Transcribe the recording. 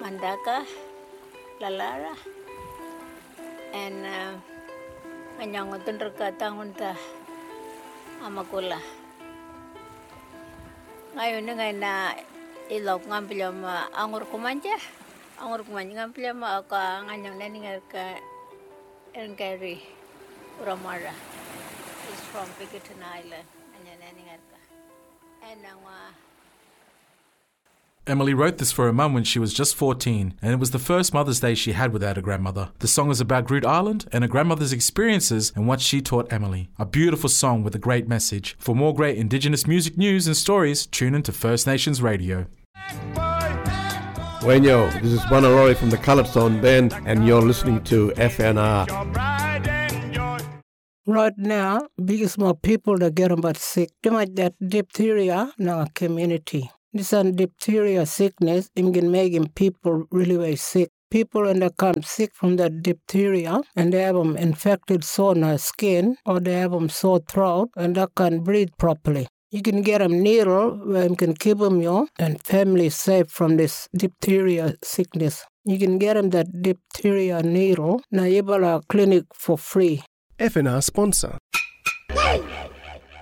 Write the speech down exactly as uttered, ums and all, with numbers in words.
Mandaka, Lalara, and Anyangotundraka Tangunta Amakula. Ngayon nga na ilok ng pilama angor kumanja, angor kumanja ng pilama ako nganyang naningal ka Enkari Uramara is from Piketton Island, nganyang naningal ka. And uh, Emily wrote this for her mum when she was just fourteen, and it was the first Mother's Day she had without a grandmother. The song is about Groote Eylandt and her grandmother's experiences and what she taught Emily. A beautiful song with a great message. For more great Indigenous music news and stories, tune in to First Nations Radio. Wenyo, this is Wanalori from the Coloured Stone Band, and you're listening to F N R. Right now, biggest more people that get about sick. Too much that diphtheria in our community. This and diphtheria sickness can make people really very sick. People when they come sick from that diphtheria and they have them infected sore in their skin or they have them sore throat and they can't breathe properly. You can get them needle where you can keep them your and family safe from this diphtheria sickness. You can get them that diphtheria needle. Now you clinic for free. F N R sponsor.